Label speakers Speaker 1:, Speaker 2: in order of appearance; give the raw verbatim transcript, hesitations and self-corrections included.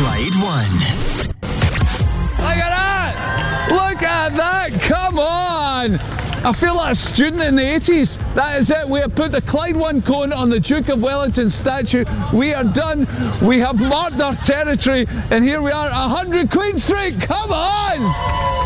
Speaker 1: Clyde One.
Speaker 2: Look at that! Look at that! Come on! I feel like a student in the eighties. That is it. We have put the Clyde One cone on the Duke of Wellington statue. We are done. We have marked our territory. And here we are, one hundred Queen Street. Come on!